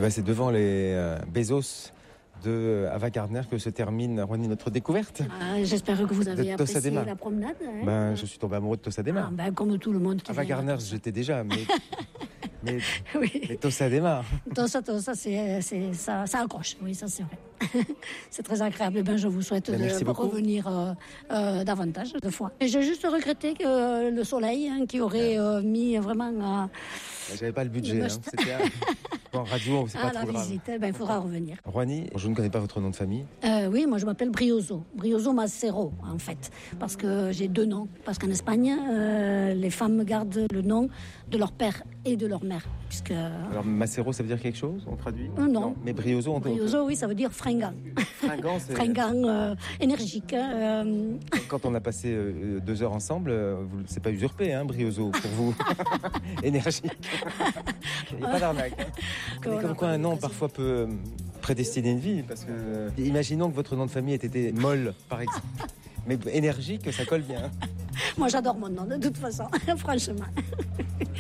ben, c'est devant les Bezos de Ava Gardner que se termine, Ronnie, notre découverte. J'espère que vous avez apprécié Tossadema. la promenade. Je suis tombé amoureux de Tossadema. Comme tout le monde qui Ava Gardner, j'étais déjà, mais Tossadema. Tossa, ça accroche, oui, ça c'est vrai. C'est très agréable. Je vous souhaite de revenir davantage de fois. Et j'ai juste regretté que le soleil qui aurait mis vraiment... J'avais pas le budget. C'était en radio, c'est pas trop grave. Visite, il faudra revenir. Ronnie, je ne connais pas votre nom de famille. Oui, moi je m'appelle Brioso Macero en fait, parce que j'ai 2 noms. Parce qu'en Espagne, les femmes gardent le nom de leur père et de leur mère. Alors Macero, ça veut dire quelque chose? On traduit? Non. Mais Brioso, Brioso, oui, ça veut dire fringant. C'est... Fringant, énergique. Quand on a passé 2 heures ensemble, c'est pas usurpé, Brioso, pour vous. Énergique. Il n'y a pas d'arnaque. Mais comme quoi un nom parfois peut prédestiner une vie, parce que imaginons que votre nom de famille ait été Molle, par exemple. Mais énergique, ça colle bien. Moi, j'adore mon nom, de toute façon, franchement.